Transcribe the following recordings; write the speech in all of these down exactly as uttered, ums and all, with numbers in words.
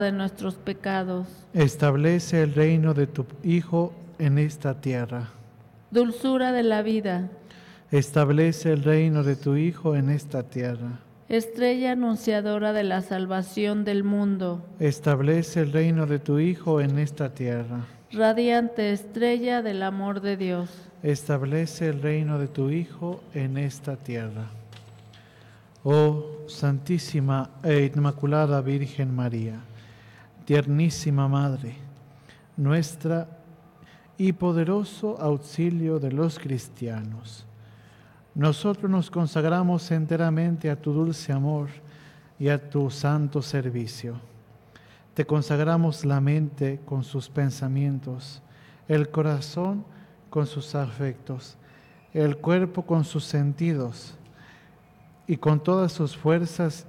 de nuestros pecados. Establece el reino de tu Hijo en esta tierra. Dulzura de la vida. Establece el reino de tu Hijo en esta tierra. Estrella anunciadora de la salvación del mundo. Establece el reino de tu Hijo en esta tierra. Radiante estrella del amor de Dios. Establece el reino de tu Hijo en esta tierra. Oh Santísima e Inmaculada Virgen María, tiernísima Madre nuestra y poderoso auxilio de los cristianos, nosotros nos consagramos enteramente a tu dulce amor y a tu santo servicio. Te consagramos la mente con sus pensamientos, el corazón con sus afectos, el cuerpo con sus sentidos y con todas sus fuerzas,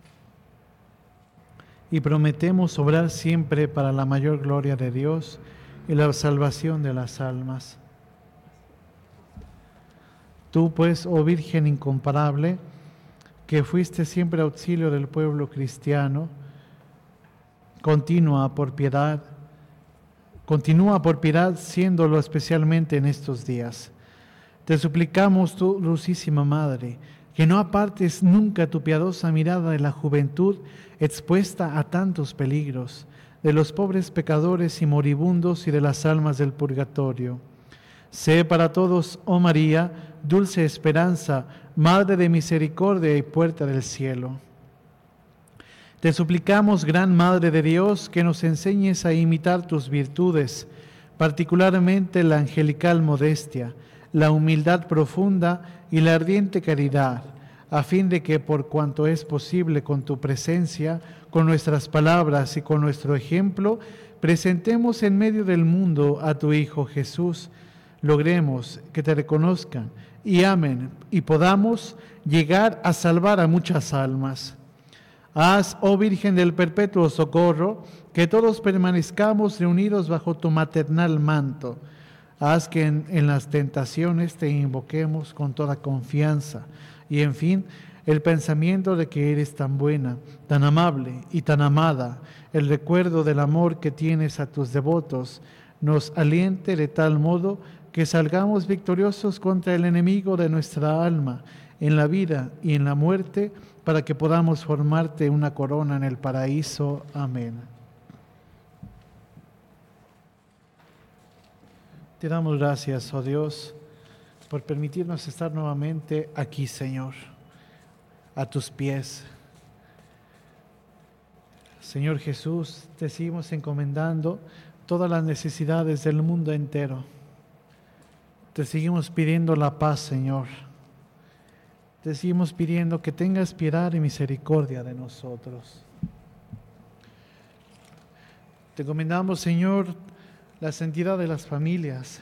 y prometemos obrar siempre para la mayor gloria de Dios y la salvación de las almas. Tú, pues, oh Virgen incomparable, que fuiste siempre auxilio del pueblo cristiano, continúa por piedad, continúa por piedad siéndolo especialmente en estos días. Te suplicamos, tú, Dulcísima Madre, que no apartes nunca tu piadosa mirada de la juventud expuesta a tantos peligros, de los pobres pecadores y moribundos y de las almas del purgatorio. Sé para todos, oh María, dulce esperanza, Madre de misericordia y puerta del cielo. Te suplicamos, Gran Madre de Dios, que nos enseñes a imitar tus virtudes, particularmente la angelical modestia, la humildad profunda y la ardiente caridad, a fin de que, por cuanto es posible con tu presencia, con nuestras palabras y con nuestro ejemplo, presentemos en medio del mundo a tu Hijo Jesús, logremos que te reconozcan y amen y podamos llegar a salvar a muchas almas. Haz, oh Virgen del Perpetuo Socorro, que todos permanezcamos reunidos bajo tu maternal manto. Haz que en, en las tentaciones te invoquemos con toda confianza y, en fin, el pensamiento de que eres tan buena, tan amable y tan amada, el recuerdo del amor que tienes a tus devotos, nos aliente de tal modo que salgamos victoriosos contra el enemigo de nuestra alma, en la vida y en la muerte, para que podamos formarte una corona en el paraíso. Amén. Te damos gracias, oh Dios, por permitirnos estar nuevamente aquí, Señor, a tus pies. Señor Jesús, te seguimos encomendando todas las necesidades del mundo entero. Te seguimos pidiendo la paz, Señor. Te seguimos pidiendo que tengas piedad y misericordia de nosotros. Te encomendamos, Señor, la santidad de las familias.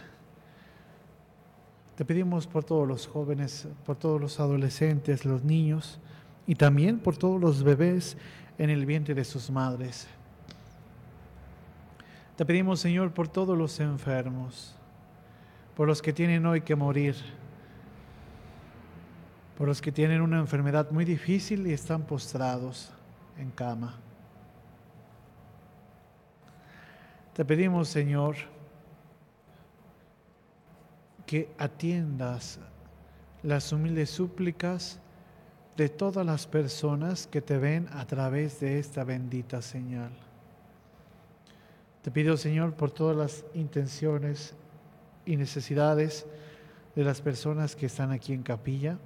Te pedimos por todos los jóvenes, por todos los adolescentes, los niños y también por todos los bebés en el vientre de sus madres. Te pedimos, Señor, por todos los enfermos, por los que tienen hoy que morir, por los que tienen una enfermedad muy difícil y están postrados en cama. Te pedimos, Señor, que atiendas las humildes súplicas de todas las personas que te ven a través de esta bendita señal. Te pido, Señor, por todas las intenciones y necesidades de las personas que están aquí en capilla.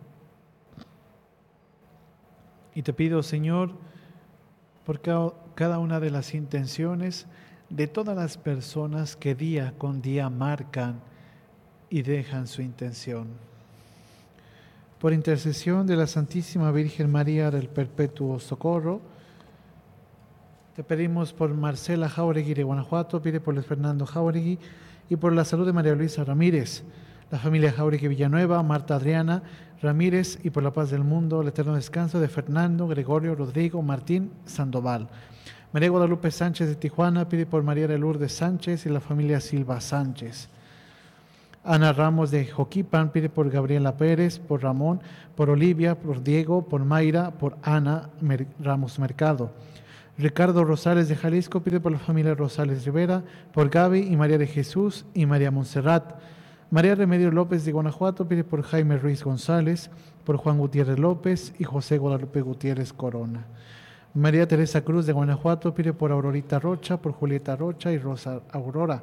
Y te pido, Señor, por cada una de las intenciones de todas las personas que día con día marcan y dejan su intención. Por intercesión de la Santísima Virgen María del Perpetuo Socorro, te pedimos por Marcela Jauregui de Guanajuato, pide por Luis Fernando Jauregui y por la salud de María Luisa Ramírez, la familia Jauregui Villanueva, Marta Adriana Ramírez y por la paz del mundo, el eterno descanso de Fernando, Gregorio, Rodrigo, Martín, Sandoval. María Guadalupe Sánchez de Tijuana pide por María de Lourdes Sánchez y la familia Silva Sánchez. Ana Ramos de Joquipan pide por Gabriela Pérez, por Ramón, por Olivia, por Diego, por Mayra, por Ana Mer- Ramos Mercado. Ricardo Rosales de Jalisco pide por la familia Rosales Rivera, por Gaby y María de Jesús y María Montserrat. María Remedio López de Guanajuato pide por Jaime Ruiz González, por Juan Gutiérrez López y José Guadalupe Gutiérrez Corona. María Teresa Cruz de Guanajuato pide por Aurorita Rocha, por Julieta Rocha y Rosa Aurora.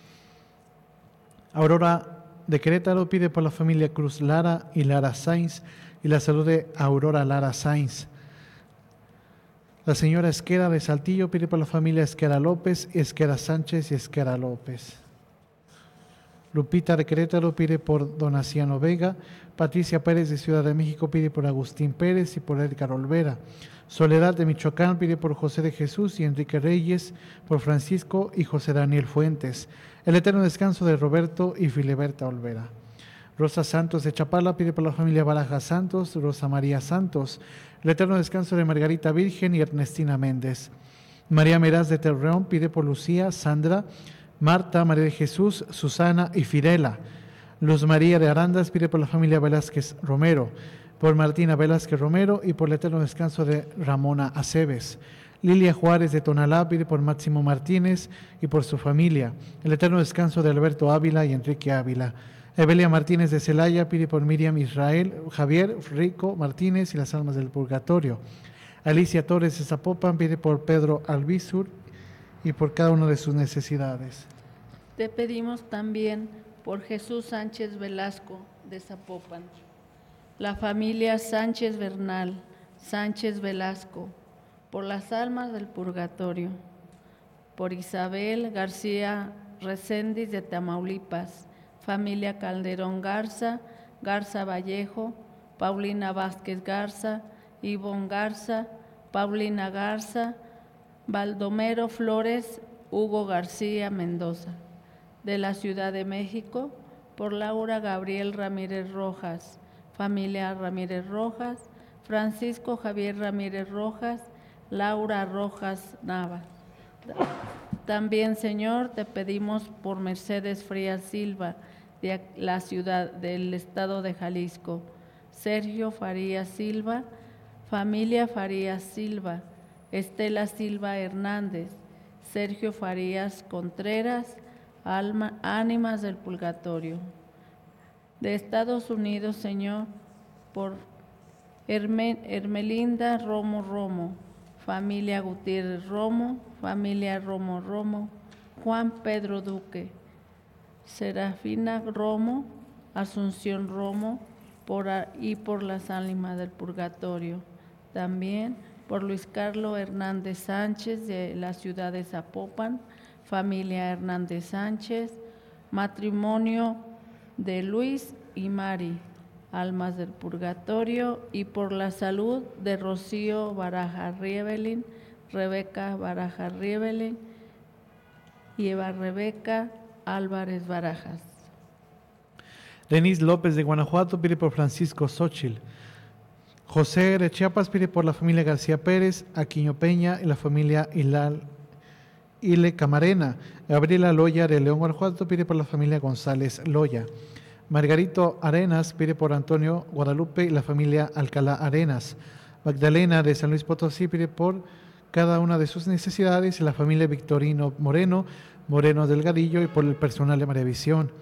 Aurora de Querétaro pide por la familia Cruz Lara y Lara Sainz y la salud de Aurora Lara Sainz. La señora Esquera de Saltillo pide por la familia Esquera López, Esquera Sánchez y Esquera López. Lupita de Querétaro pide por Donaciano Vega. Patricia Pérez de Ciudad de México pide por Agustín Pérez y por Edgar Olvera. Soledad de Michoacán pide por José de Jesús y Enrique Reyes, por Francisco y José Daniel Fuentes. El eterno descanso de Roberto y Filiberta Olvera. Rosa Santos de Chapala pide por la familia Baraja Santos, Rosa María Santos. El eterno descanso de Margarita Virgen y Ernestina Méndez. María Meraz de Torreón pide por Lucía, Sandra, Marta, María de Jesús, Susana y Fidela. Luz María de Arandas pide por la familia Velázquez Romero, por Martina Velázquez Romero y por el eterno descanso de Ramona Aceves. Lilia Juárez de Tonalá pide por Máximo Martínez y por su familia. El eterno descanso de Alberto Ávila y Enrique Ávila. Evelia Martínez de Celaya pide por Miriam Israel, Javier Rico Martínez y las almas del purgatorio. Alicia Torres de Zapopan pide por Pedro Albizur y por cada una de sus necesidades. Te pedimos también por Jesús Sánchez Velasco de Zapopan, la familia Sánchez Bernal, Sánchez Velasco, por las almas del purgatorio, por Isabel García Reséndiz de Tamaulipas, familia Calderón Garza, Garza Vallejo, Paulina Vázquez Garza, Ivonne Garza, Paulina Garza, Baldomero Flores, Hugo García Mendoza. De la Ciudad de México, por Laura Gabriel Ramírez Rojas, familia Ramírez Rojas, Francisco Javier Ramírez Rojas, Laura Rojas Navas. También, Señor, te pedimos por Mercedes Frías Silva, de la ciudad del estado de Jalisco, Sergio Farías Silva, familia Farías Silva, Estela Silva Hernández, Sergio Farías Contreras, alma, ánimas del purgatorio. De Estados Unidos, Señor, por Herme, Hermelinda Romo Romo, familia Gutiérrez Romo, familia Romo Romo, Juan Pedro Duque, Serafina Romo, Asunción Romo, por, y por las ánimas del purgatorio. También por Luis Carlos Hernández Sánchez de la ciudad de Zapopan, familia Hernández Sánchez, matrimonio de Luis y Mari, almas del purgatorio, y por la salud de Rocío Baraja Rievelin, Rebeca Baraja Rievelin y Eva Rebeca Álvarez Barajas. Denise López de Guanajuato pide por Francisco Xochitl. José de Chiapas pide por la familia García Pérez, Aquino Peña y la familia Hilal, Ile Camarena. Gabriela Loya de León, Guanajuato pide por la familia González Loya. Margarito Arenas pide por Antonio Guadalupe y la familia Alcalá Arenas. Magdalena de San Luis Potosí pide por cada una de sus necesidades y la familia Victorino Moreno, Moreno Delgadillo y por el personal de María Visión.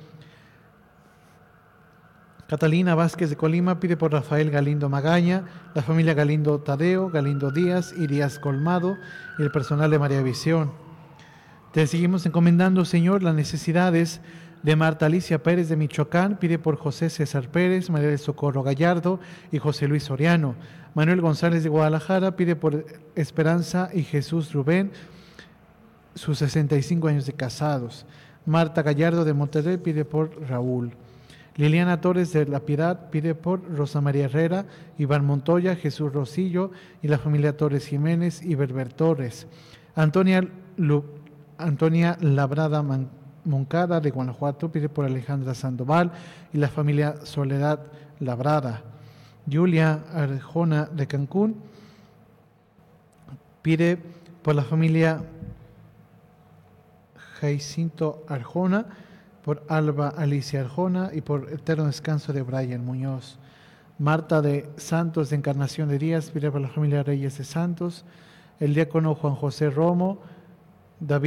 Catalina Vázquez de Colima pide por Rafael Galindo Magaña, la familia Galindo Tadeo, Galindo Díaz y Díaz Colmado y el personal de María Visión. Te seguimos encomendando, Señor, las necesidades de Marta Alicia Pérez de Michoacán, pide por José César Pérez, María del Socorro Gallardo y José Luis Soriano. Manuel González de Guadalajara pide por Esperanza y Jesús Rubén, sus sesenta y cinco años de casados. Marta Gallardo de Monterrey pide por Raúl. Liliana Torres de La Piedad pide por Rosa María Herrera, Iván Montoya, Jesús Rosillo y la familia Torres Jiménez y Berber Torres. Antonia, Lu, Antonia Labrada Man, Moncada de Guanajuato pide por Alejandra Sandoval y la familia Soledad Labrada. Julia Arjona de Cancún pide por la familia Jacinto Arjona, por Alba Alicia Arjona y por eterno descanso de Brian Muñoz. Marta de Santos de Encarnación de Díaz pide por la familia Reyes de Santos. el diácono Juan José Romo, David